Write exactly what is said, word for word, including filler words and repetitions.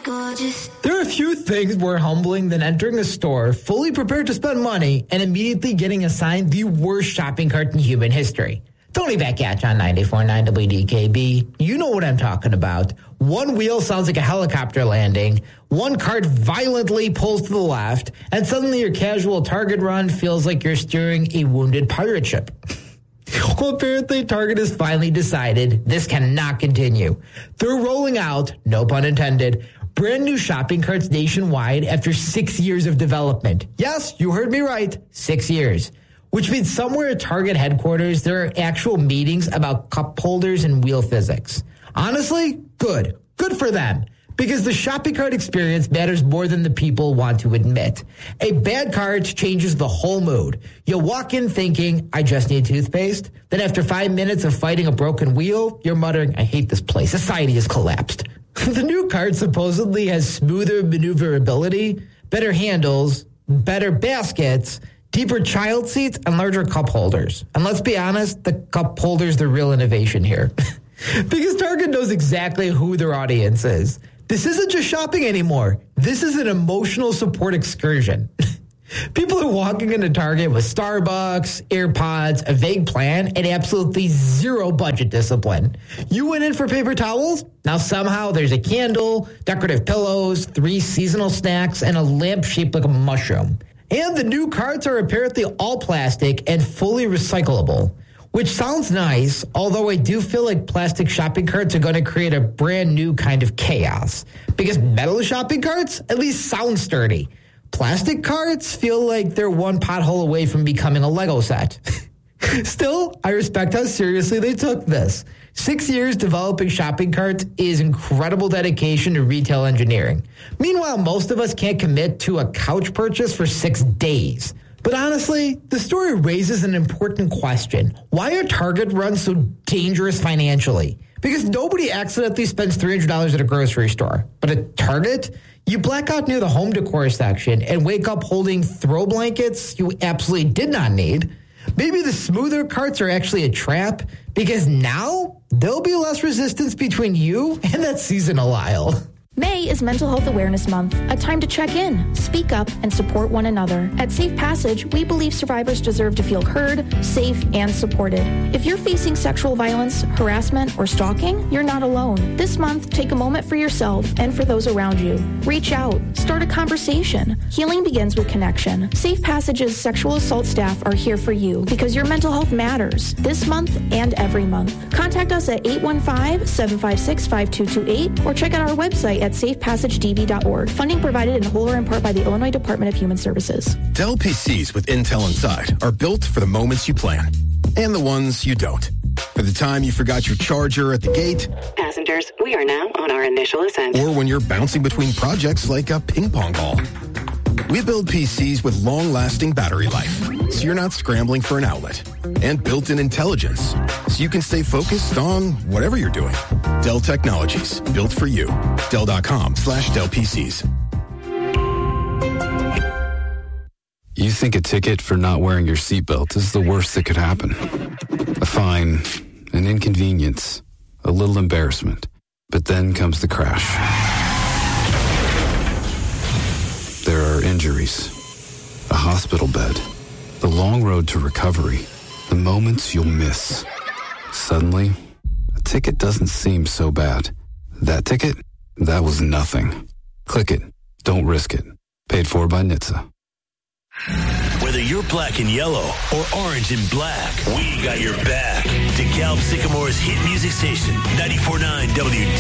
gorgeous. There are a few things more humbling than entering a store fully prepared to spend money and immediately getting assigned the worst shopping cart in human history. Tony back at you on ninety-four point nine W D K B. You know what I'm talking about. One wheel sounds like a helicopter landing. One cart violently pulls to the left, and suddenly your casual Target run feels like you're steering a wounded pirate ship. Well, apparently Target has finally decided this cannot continue. They're rolling out, no pun intended, brand new shopping carts nationwide after six years of development. Yes, you heard me right, six years. Which means somewhere at Target headquarters, there are actual meetings about cup holders and wheel physics. Honestly, good. Good for them. Because the shopping cart experience matters more than the people want to admit. A bad cart changes the whole mood. You'll walk in thinking, I just need toothpaste. Then after five minutes of fighting a broken wheel, you're muttering, I hate this place. Society has collapsed. The new cart supposedly has smoother maneuverability, better handles, better baskets, deeper child seats, and larger cup holders. And let's be honest, the cup holder's the real innovation here. Because Target knows exactly who their audience is. This isn't just shopping anymore. This is an emotional support excursion. People are walking into Target with Starbucks, AirPods, a vague plan, and absolutely zero budget discipline. You went in for paper towels? Now somehow there's a candle, decorative pillows, three seasonal snacks, and a lamp shaped like a mushroom. And the new carts are apparently all plastic and fully recyclable, which sounds nice, although I do feel like plastic shopping carts are going to create a brand new kind of chaos. Because metal shopping carts at least sound sturdy. Plastic carts feel like they're one pothole away from becoming a Lego set. Still, I respect how seriously they took this. Six years developing shopping carts is incredible dedication to retail engineering. Meanwhile, most of us can't commit to a couch purchase for six days. But honestly, the story raises an important question. Why are Target runs so dangerous financially? Because nobody accidentally spends three hundred dollars at a grocery store. But at Target, you black out near the home decor section and wake up holding throw blankets you absolutely did not need. Maybe the smoother carts are actually a trap, because now there'll be less resistance between you and that seasonal aisle. May is Mental Health Awareness Month, a time to check in, speak up, and support one another. At Safe Passage, we believe survivors deserve to feel heard, safe, and supported. If you're facing sexual violence, harassment, or stalking, you're not alone. This month, take a moment for yourself and for those around you. Reach out. Start a conversation. Healing begins with connection. Safe Passage's sexual assault staff are here for you because your mental health matters this month and every month. Contact us at eight one five, seven five six, five two two eight or check out our website at safe passage d b dot org. Funding provided in whole or in part by the Illinois Department of Human Services. Dell P Cs with Intel inside are built for the moments you plan and the ones you don't. For the time you forgot your charger at the gate. Passengers, we are now on our initial ascent. Or when you're bouncing between projects like a ping pong ball. We build P Cs with long-lasting battery life, so you're not scrambling for an outlet. And built-in intelligence, so you can stay focused on whatever you're doing. Dell Technologies, built for you. Dell.com slash Dell PCs. You think a ticket for not wearing your seatbelt is the worst that could happen. A fine, an inconvenience, a little embarrassment. But then comes the crash. There are injuries, a hospital bed, the long road to recovery, the moments you'll miss. Suddenly, a ticket doesn't seem so bad. That ticket? That was nothing. Click it. Don't risk it. Paid for by N H T S A. Whether you're black and yellow or orange and black, we got your back. DeKalb Sycamore's hit music station, ninety-four point nine W